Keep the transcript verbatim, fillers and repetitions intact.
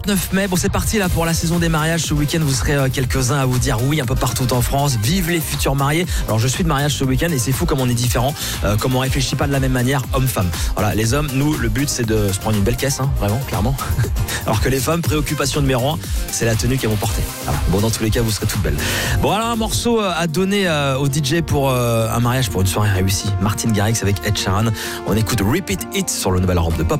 neuf mai, bon c'est parti là pour la saison des mariages. Ce week-end vous serez quelques-uns à vous dire oui un peu partout en France. Vive les futurs mariés. Alors je suis de mariage ce week-end et c'est fou comme on est différent, euh, comme on réfléchit pas de la même manière homme-femme. Voilà, les hommes, nous le but c'est de se prendre une belle caisse, hein, vraiment, clairement. Alors que les femmes, préoccupation numéro un, c'est la tenue qu'elles vont porter. Voilà. Bon, dans tous les cas vous serez toutes belles. Bon alors un morceau à donner euh, au D J pour euh, un mariage, pour une soirée réussie. Martin Garrix avec Ed Sheeran. On écoute Repeat It sur le nouvel Europe de Pop.